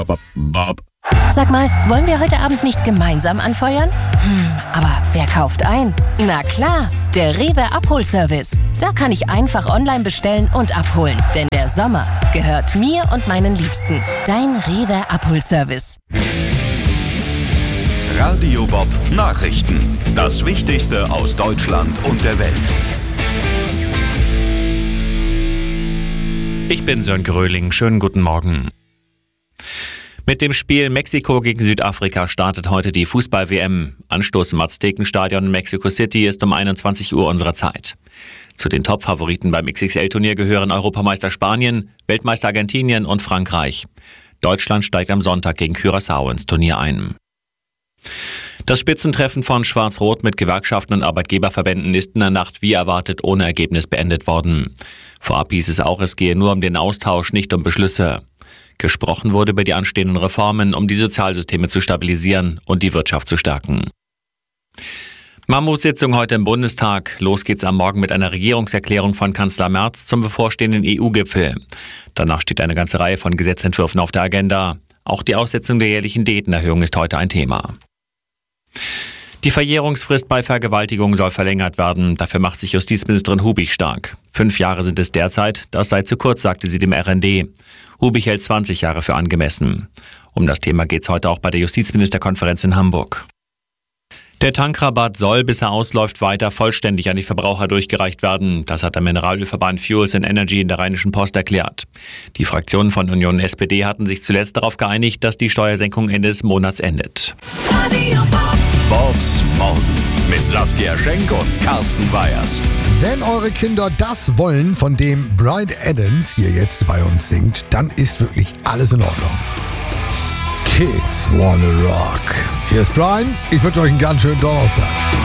Bob. Sag mal, wollen wir heute Abend nicht gemeinsam anfeuern? Aber wer kauft ein? Na klar, der Rewe Abholservice. Da kann ich einfach online bestellen und abholen. Denn der Sommer gehört mir und meinen Liebsten. Dein Rewe Abholservice. Radio Bob Nachrichten. Das Wichtigste aus Deutschland und der Welt. Ich bin Sören Gröling. Schönen guten Morgen. Mit dem Spiel Mexiko gegen Südafrika startet heute die Fußball-WM. Anstoß im Aztekenstadion in Mexico City ist um 21 Uhr unserer Zeit. Zu den Top-Favoriten beim XXL-Turnier gehören Europameister Spanien, Weltmeister Argentinien und Frankreich. Deutschland steigt am Sonntag gegen Curaçao ins Turnier ein. Das Spitzentreffen von Schwarz-Rot mit Gewerkschaften und Arbeitgeberverbänden ist in der Nacht wie erwartet ohne Ergebnis beendet worden. Vorab hieß es auch, es gehe nur um den Austausch, nicht um Beschlüsse. Gesprochen wurde über die anstehenden Reformen, um die Sozialsysteme zu stabilisieren und die Wirtschaft zu stärken. Mammutsitzung heute im Bundestag. Los geht's am Morgen mit einer Regierungserklärung von Kanzler Merz zum bevorstehenden EU-Gipfel. Danach steht eine ganze Reihe von Gesetzentwürfen auf der Agenda. Auch die Aussetzung der jährlichen Diätenerhöhung ist heute ein Thema. Die Verjährungsfrist bei Vergewaltigung soll verlängert werden. Dafür macht sich Justizministerin Hubig stark. 5 Jahre sind es derzeit. Das sei zu kurz, sagte sie dem RND. Hubig hält 20 Jahre für angemessen. Um das Thema geht es heute auch bei der Justizministerkonferenz in Hamburg. Der Tankrabatt soll, bis er ausläuft, weiter vollständig an die Verbraucher durchgereicht werden. Das hat der Mineralölverband Fuels and Energy in der Rheinischen Post erklärt. Die Fraktionen von Union und SPD hatten sich zuletzt darauf geeinigt, dass die Steuersenkung Ende des Monats endet. Bobs Morgen mit Saskia Schenk und Carsten Weyers. Wenn eure Kinder das wollen, von dem Bryan Adams hier jetzt bei uns singt, dann ist wirklich alles in Ordnung. Kids wanna rock. Hier ist Bryan. Ich wünsche euch einen ganz schönen Donnerstag.